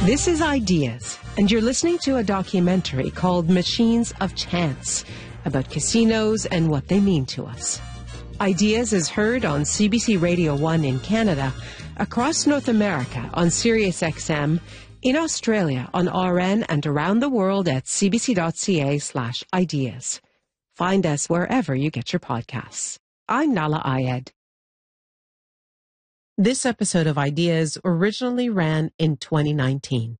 This is Ideas, and you're listening to a documentary called Machines of Chance about casinos and what they mean to us. Ideas is heard on CBC Radio 1 in Canada, across North America on Sirius XM, in Australia on RN, and around the world at cbc.ca/ideas. Find us wherever you get your podcasts. I'm Nala Ayed. This episode of Ideas originally ran in 2019.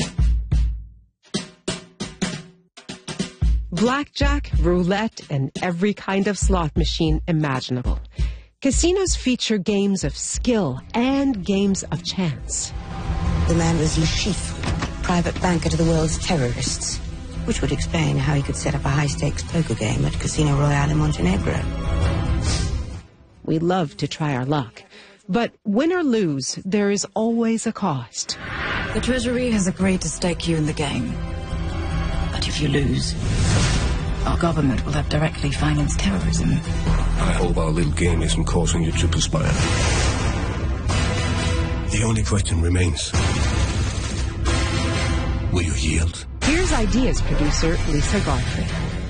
Blackjack, roulette, and every kind of slot machine imaginable. Casinos feature games of skill and games of chance. The man was Le Chiffre, private banker to the world's terrorists, which would explain how he could set up a high-stakes poker game at Casino Royale in Montenegro. We love to try our luck. But win or lose, there is always a cost. The Treasury has agreed to stake you in the game. But if you lose, our government will have directly financed terrorism. I hope our little game isn't causing you to perspire. The only question remains. Will you yield? Here's Ideas producer Lisa Godfrey.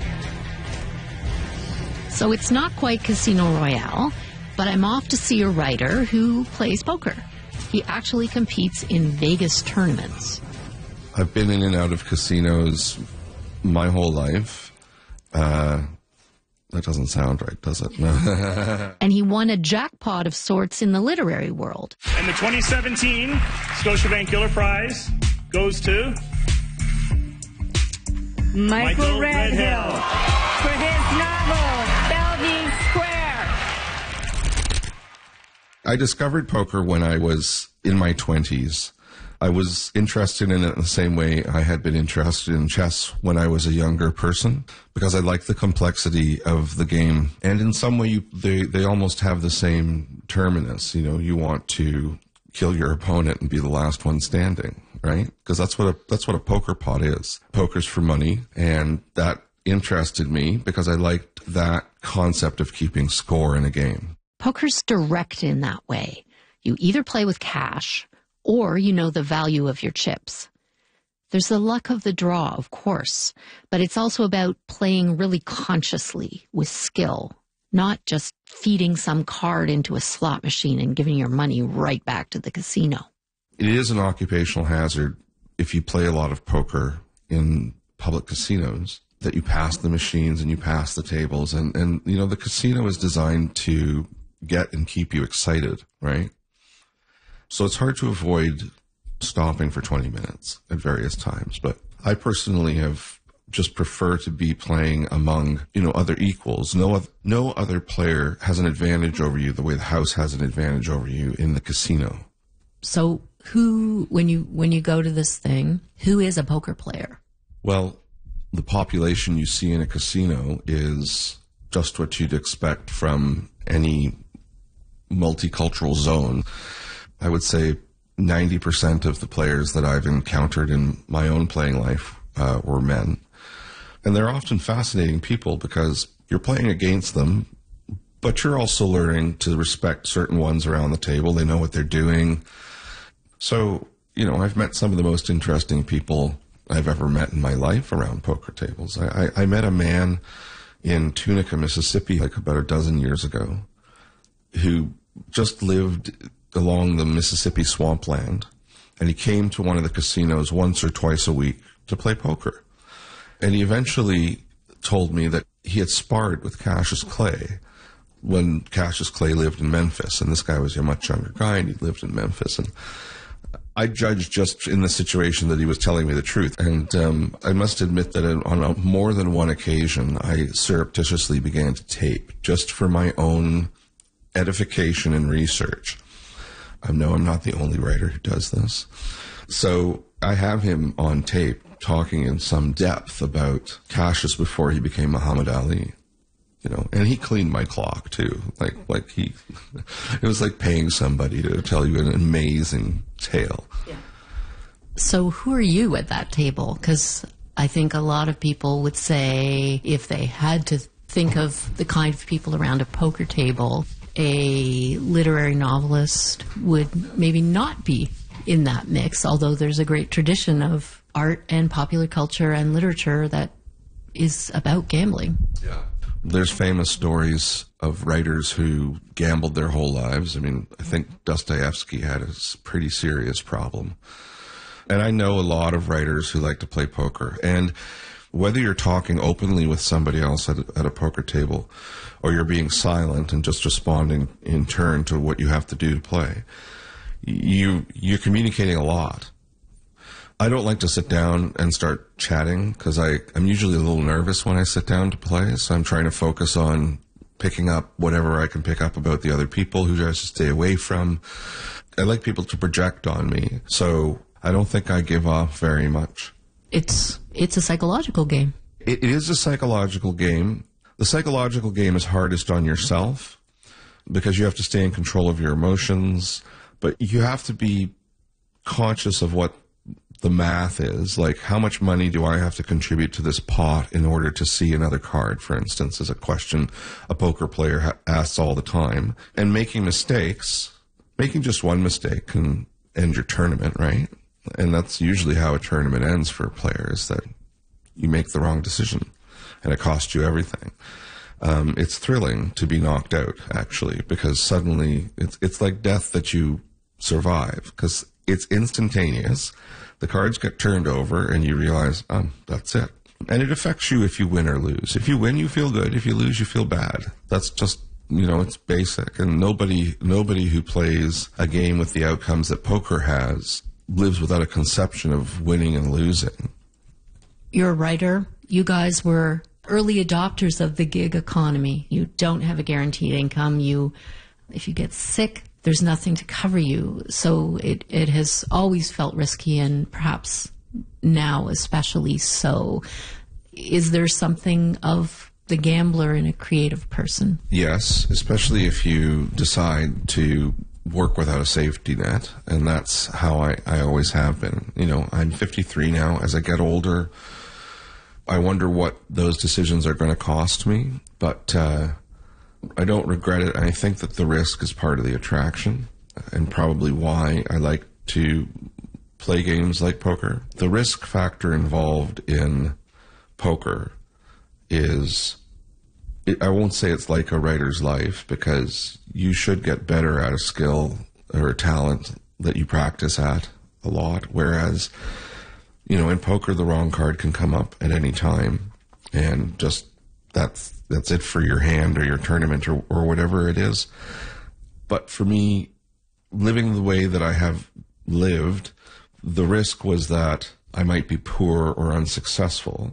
So it's not quite Casino Royale, but I'm off to see a writer who plays poker. He actually competes in Vegas tournaments. I've been in and out of casinos my whole life. That doesn't sound right, does it? No. And he won a jackpot of sorts in the literary world. And the 2017 Scotiabank Giller Prize goes to Michael Redhill for his novel, Bellevue Square. I discovered poker when I was in my 20s. I was interested in it the same way I had been interested in chess when I was a younger person, because I liked the complexity of the game. And in some way, they almost have the same terminus. You know, you want to kill your opponent and be the last one standing, right? Because that's what a poker pot is. Poker's for money, and that interested me because I liked that concept of keeping score in a game. Poker's direct in that way. You either play with cash, or you know the value of your chips. There's the luck of the draw, of course, but it's also about playing really consciously with skill, not just feeding some card into a slot machine and giving your money right back to the casino. It is an occupational hazard if you play a lot of poker in public casinos, that you pass the machines and you pass the tables. And you know, the casino is designed to get and keep you excited, right? So it's hard to avoid stopping for 20 minutes at various times. But I personally have just prefer to be playing among, you know, other equals. No other player has an advantage over you the way the house has an advantage over you in the casino. So who, when you go to this thing, who is a poker player? Well, the population you see in a casino is just what you'd expect from any multicultural zone. I would say 90% of the players that I've encountered in my own playing life were men. And they're often fascinating people because you're playing against them, but you're also learning to respect certain ones around the table. They know what they're doing. So, you know, I've met some of the most interesting people I've ever met in my life around poker tables. I met a man in Tunica, Mississippi, like about a dozen years ago, who just lived along the Mississippi swampland, and he came to one of the casinos once or twice a week to play poker. And he eventually told me that he had sparred with Cassius Clay when Cassius Clay lived in Memphis, and this guy was a much younger guy, and he lived in Memphis. And I judged just in the situation that he was telling me the truth. And I must admit that on more than one occasion, I surreptitiously began to tape just for my own edification and research. I know I'm not the only writer who does this. So I have him on tape talking in some depth about Cassius before he became Muhammad Ali, you know, and he cleaned my clock too. Like he, it was like paying somebody to tell you an amazing tale. Yeah. So who are you at that table? Because I think a lot of people would say if they had to think of the kind of people around a poker table, a literary novelist would maybe not be in that mix, although there's a great tradition of art and popular culture and literature that is about gambling. Yeah. There's famous stories of writers who gambled their whole lives. I mean, I think Dostoevsky had a pretty serious problem. And I know a lot of writers who like to play poker. And whether you're talking openly with somebody else at a poker table, or you're being silent and just responding in turn to what you have to do to play, you're communicating a lot. I don't like to sit down and start chatting because I'm usually a little nervous when I sit down to play. So I'm trying to focus on picking up whatever I can pick up about the other people who I should stay away from. I like people to project on me. So I don't think I give off very much. It's a psychological game. It is a psychological game. The psychological game is hardest on yourself because you have to stay in control of your emotions, but you have to be conscious of what the math is. Like, how much money do I have to contribute to this pot in order to see another card, for instance, is a question a poker player asks all the time. And making mistakes, making just one mistake can end your tournament, right? And that's usually how a tournament ends for players, that you make the wrong decision and it costs you everything. It's thrilling to be knocked out, actually, because suddenly it's like death that you survive, because it's instantaneous. The cards get turned over and you realize, that's it. And it affects you if you win or lose. If you win, you feel good. If you lose, you feel bad. That's just, it's basic. And nobody who plays a game with the outcomes that poker has lives without a conception of winning and losing. You're a writer. You guys were early adopters of the gig economy. You don't have a guaranteed income. If you get sick, there's nothing to cover you. So it has always felt risky, and perhaps now especially so. Is there something of the gambler in a creative person? Yes, especially if you decide to work without a safety net, and that's how I always have been. I'm 53 now. As I get older, I wonder what those decisions are going to cost me, but I don't regret it. I think that the risk is part of the attraction, and probably why I like to play games like poker. The risk factor involved in poker is, I won't say it's like a writer's life, because you should get better at a skill or a talent that you practice at a lot, whereas, in poker, the wrong card can come up at any time, and just that's it for your hand or your tournament or whatever it is. But for me, living the way that I have lived, the risk was that I might be poor or unsuccessful.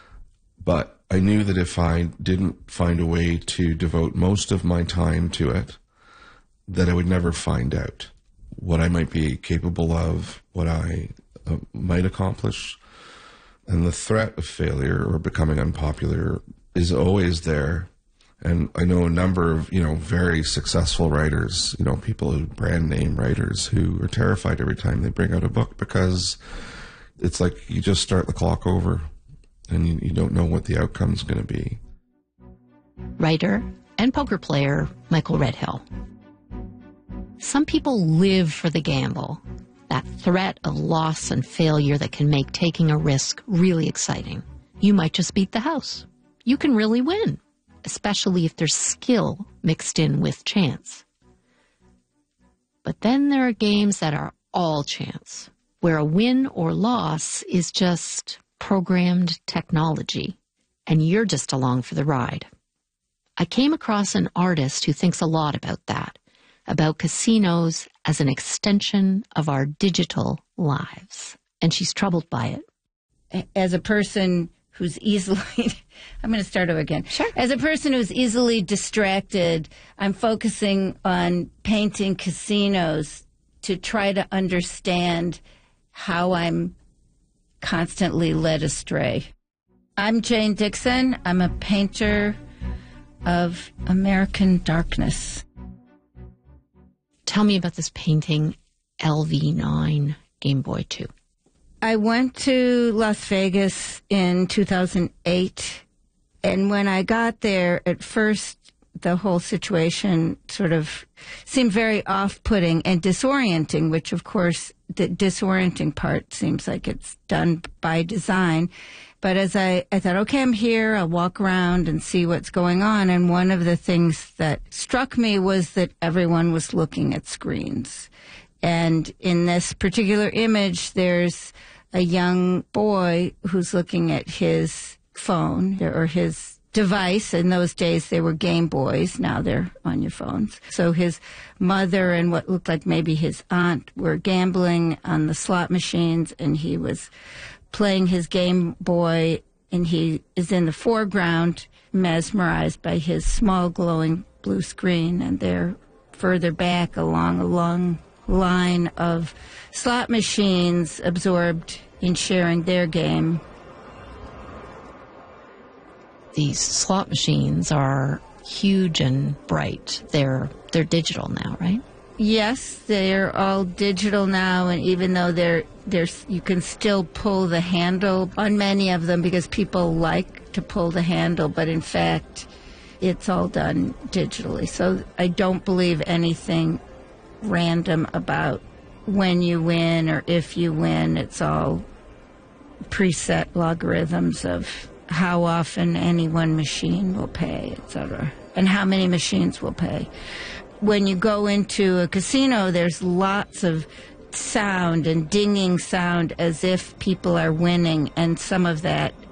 But I knew that if I didn't find a way to devote most of my time to it, that I would never find out what I might be capable of, what I might accomplish. And the threat of failure or becoming unpopular is always there. And I know a number of, very successful writers, people who brand name writers, who are terrified every time they bring out a book, because it's like you just start the clock over and you don't know what the outcome's going to be. Writer and poker player Michael Redhill. Some people live for the gamble, that threat of loss and failure that can make taking a risk really exciting. You might just beat the house. You can really win, especially if there's skill mixed in with chance. But then there are games that are all chance, where a win or loss is just programmed technology, and you're just along for the ride. I came across an artist who thinks a lot about that, about casinos as an extension of our digital lives, and she's troubled by it. As a person who's easily, I'm going to start over again. Sure. As a person who's easily distracted, I'm focusing on painting casinos to try to understand how I'm constantly led astray. I'm Jane Dixon. I'm a painter of American darkness. Tell me about this painting, LV9 Game Boy 2. I went to Las Vegas in 2008, and when I got there, at first the whole situation sort of seemed very off-putting and disorienting, which, of course, the disorienting part seems like it's done by design. But as I thought, okay, I'm here, I'll walk around and see what's going on. And one of the things that struck me was that everyone was looking at screens. And in this particular image, there's a young boy who's looking at his phone or his device. In those days, they were Game Boys. Now they're on your phones. So his mother and what looked like maybe his aunt were gambling on the slot machines, and he was playing his Game Boy, and he is in the foreground, mesmerized by his small glowing blue screen, and they're further back along a long line of slot machines absorbed in sharing their game. These slot machines are huge and bright. They're digital now, right? Yes, they're all digital now, and even though you can still pull the handle on many of them because people like to pull the handle, but in fact, it's all done digitally. So I don't believe anything random about when you win or if you win. It's all preset logarithms of how often any one machine will pay, etc., and how many machines will pay. When you go into a casino, there's lots of sound and dinging sound as if people are winning, and some of that